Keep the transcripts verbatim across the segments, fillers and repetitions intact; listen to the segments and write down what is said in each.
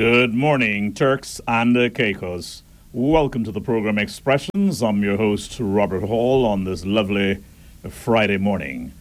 Good morning, Turks and uh, Caicos. Welcome to the program Expressions. I'm your host, Robert Hall, on this lovely Friday morning.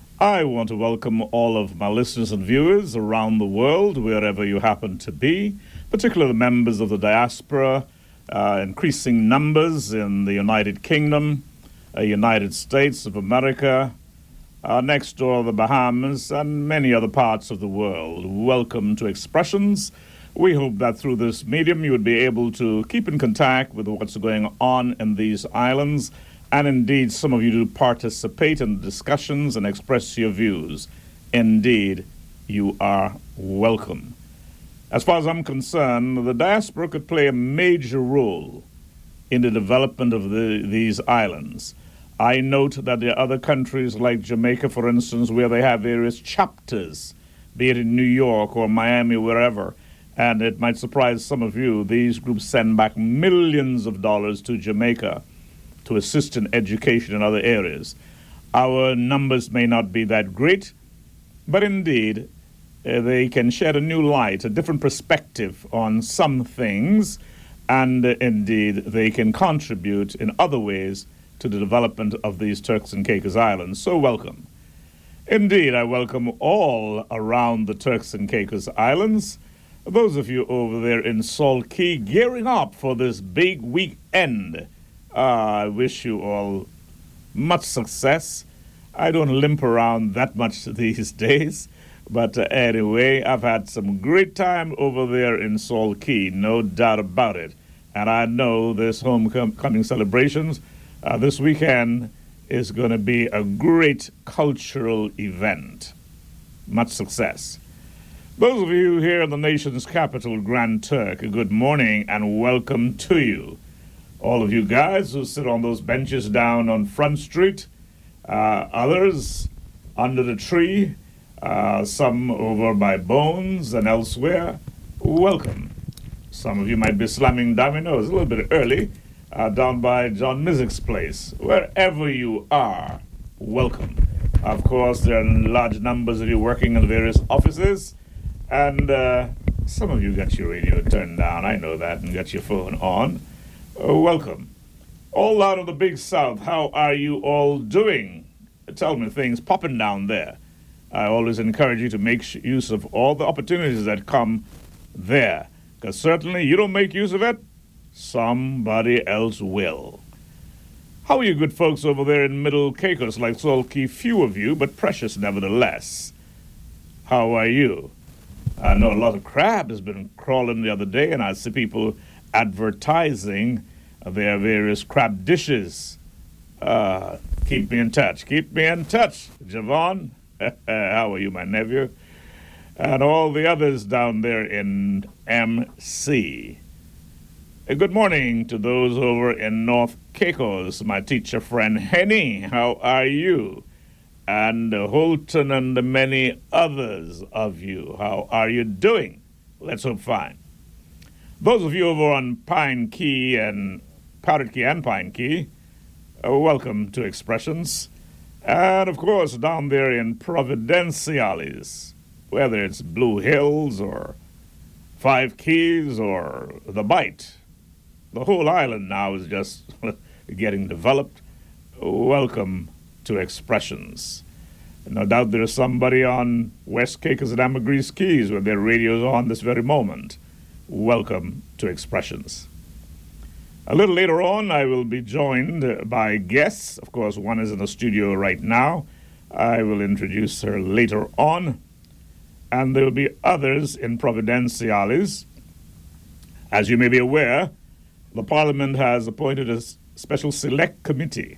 I want to welcome all of my listeners and viewers around the world, wherever you happen to be, particularly the members of the diaspora, uh, increasing numbers in the United Kingdom, uh, United States of America, uh, next door the Bahamas, and many other parts of the world. Welcome to Expressions. We hope that through this medium you would be able to keep in contact with what's going on in these islands, and indeed some of you do participate in discussions and express your views. Indeed, you are welcome. As far as I'm concerned, the diaspora could play a major role in the development of the, these islands. I note that there are other countries like Jamaica, for instance, where they have various chapters, be it in New York or Miami, wherever. And it might surprise some of you, these groups send back millions of dollars to Jamaica to assist in education in other areas. Our numbers may not be that great, but indeed, uh, they can shed a new light, a different perspective on some things, and uh, indeed, they can contribute in other ways to the development of these Turks and Caicos Islands. So welcome. Indeed, I welcome all around the Turks and Caicos Islands. Those of you over there in Salt Cay gearing up for this big weekend, uh, I wish you all much success. I don't limp around that much these days, but uh, anyway, I've had some great time over there in Salt Cay, no doubt about it. And I know this homecoming celebrations uh, this weekend is going to be a great cultural event. Much success. Those of you here in the nation's capital, Grand Turk, good morning and welcome to you. All of you guys who sit on those benches down on Front Street, uh, others under the tree, uh, some over by Bones and elsewhere, welcome. Some of you might be slamming dominoes a little bit early uh, down by John Mizzik's place. Wherever you are, welcome. Of course, there are large numbers of you working in various offices. And uh, some of you got your radio turned down, I know that, and got your phone on. Uh, welcome. All out of the Big South, how are you all doing? Tell me things popping down there. I always encourage you to make use of all the opportunities that come there. Because certainly you don't make use of it, somebody else will. How are you good folks over there in Middle Caicos, like Salt Cay? Few of you, but precious nevertheless. How are you? I know a lot of crab has been crawling the other day, and I see people advertising their various crab dishes. Uh, keep me in touch. Keep me in touch, Javon. How are you, my nephew? And all the others down there in M C. Uh, good morning to those over in North Caicos, my teacher friend Henny. How are you? And Holton and the many others of you. How are you doing? Let's hope fine. Those of you over on Pine Key and Parrot Key and Pine Key, uh, welcome to Expressions. And of course, down there in Providenciales, whether it's Blue Hills or Five Keys or the Bight, the whole island now is just getting developed. Welcome to Expressions. No doubt there's somebody on West Caicos and Ambergris Keys with their radios on this very moment. Welcome to Expressions. A little later on, I will be joined by guests. Of course, one is in the studio right now. I will introduce her later on. And there will be others in Providenciales. As you may be aware, the Parliament has appointed a special select committee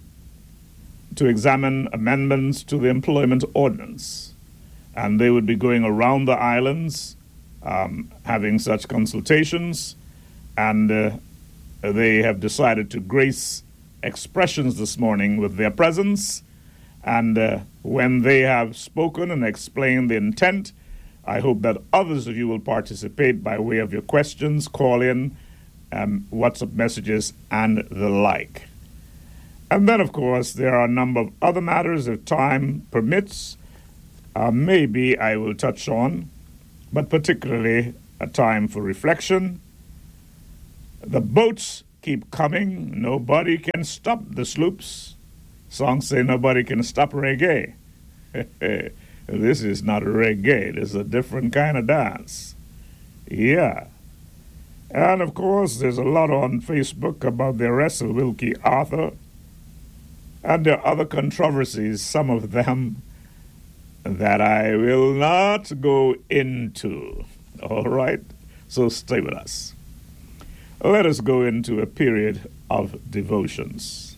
to examine amendments to the employment ordinance. And they would be going around the islands, um, having such consultations, and uh, they have decided to grace Expressions this morning with their presence. And uh, when they have spoken and explained the intent, I hope that others of you will participate by way of your questions, call in, um, WhatsApp messages, and the like. And then, of course, there are a number of other matters, if time permits, uh, maybe I will touch on, but particularly a time for reflection. The boats keep coming. Nobody can stop the sloops. Songs say nobody can stop reggae. This is not reggae. This is a different kind of dance. Yeah. And of course, there's a lot on Facebook about the arrest of Wilkie Arthur. And there are other controversies, some of them that I will not go into. All right? So stay with us. Let us go into a period of devotions.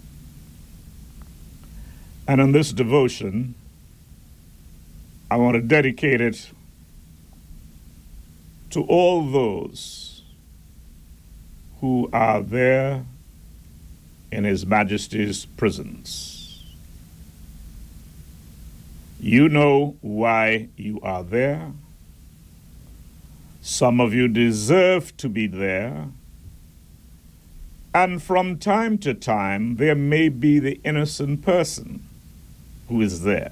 And in this devotion, I want to dedicate it to all those who are there in His Majesty's prisons. You know why you are there. Some of you deserve to be there. And from time to time, there may be the innocent person who is there.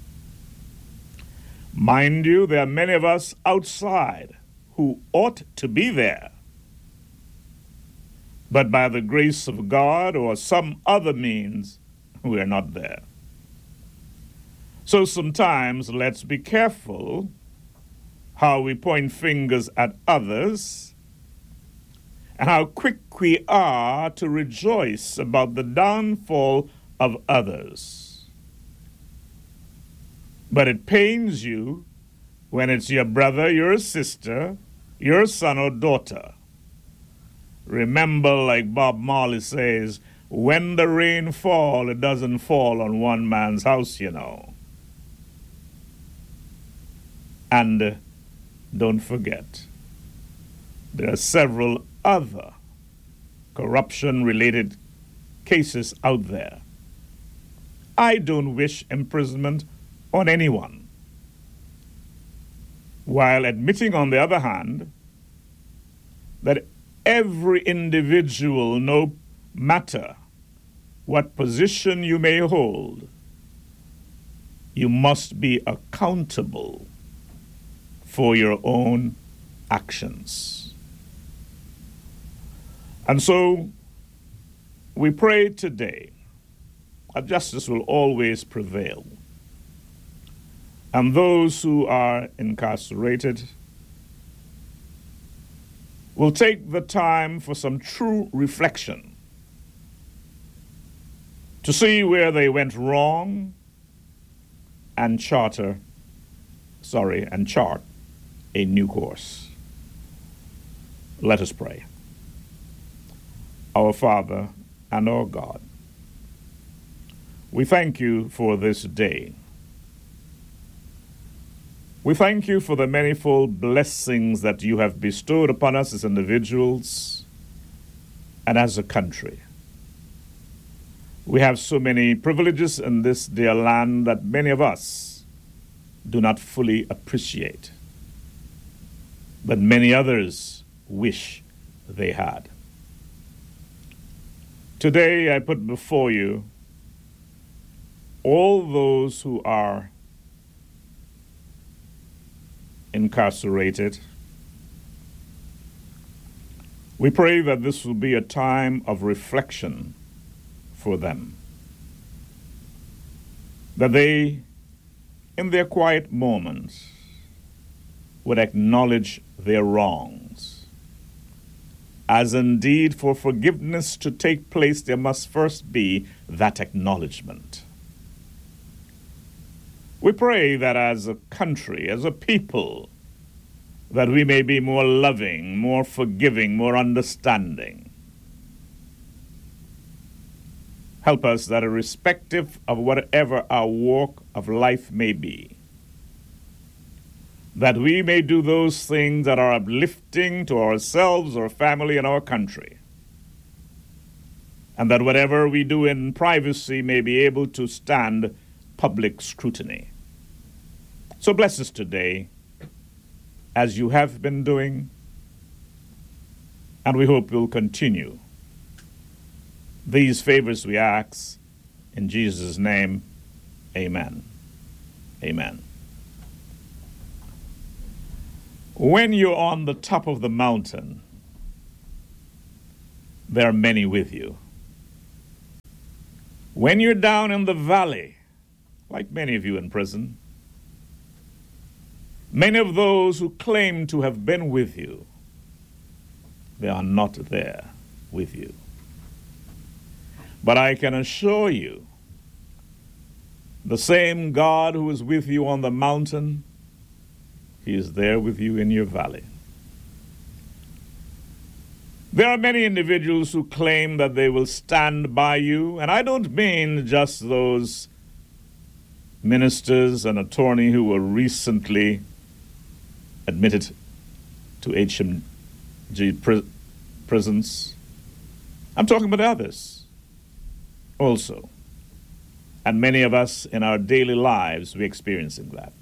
Mind you, there are many of us outside who ought to be there, but by the grace of God or some other means, we are not there. So sometimes let's be careful how we point fingers at others and how quick we are to rejoice about the downfall of others. But it pains you when it's your brother, your sister, your son or daughter. Remember, like Bob Marley says, when the rain fall, it doesn't fall on one man's house, you know. And uh, don't forget, there are several other corruption-related cases out there. I don't wish imprisonment on anyone, while admitting, on the other hand, that every individual, no matter what position you may hold, you must be accountable for your own actions. And so we pray today that justice will always prevail, and those who are incarcerated will take the time for some true reflection to see where they went wrong and charter, sorry, and chart a new course. Let us pray. Our Father and our God, we thank you for this day. We thank you for the manifold blessings that you have bestowed upon us as individuals and as a country. We have so many privileges in this dear land that many of us do not fully appreciate, but many others wish they had. Today I put before you all those who are incarcerated. We pray that this will be a time of reflection for them, that they, in their quiet moments, would acknowledge their wrongs, as indeed for forgiveness to take place, there must first be that acknowledgement. We pray that as a country, as a people, that we may be more loving, more forgiving, more understanding. Help us that irrespective of whatever our walk of life may be, that we may do those things that are uplifting to ourselves, our family, and our country, and that whatever we do in privacy may be able to stand public scrutiny. So bless us today, as you have been doing, and we hope you'll continue. These favors we ask in Jesus' name. Amen. Amen. When you're on the top of the mountain, there are many with you. When you're down in the valley, like many of you in prison, many of those who claim to have been with you, they are not there with you. But I can assure you, the same God who is with you on the mountain, He is there with you in your valley. There are many individuals who claim that they will stand by you, and I don't mean just those ministers and attorneys who were recently admitted to H M G pri- prisons. I'm talking about others also. And many of us in our daily lives, we're experiencing that.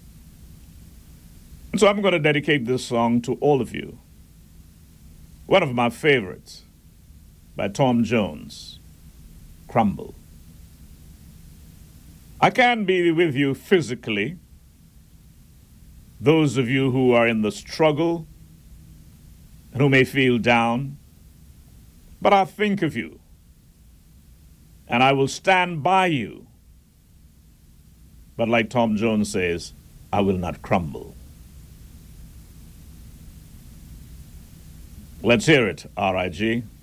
And so I'm going to dedicate this song to all of you. One of my favorites by Tom Jones, Crumble. I can't be with you physically, those of you who are in the struggle and who may feel down, but I think of you, and I will stand by you. But like Tom Jones says, I will not crumble. Let's hear it, R I G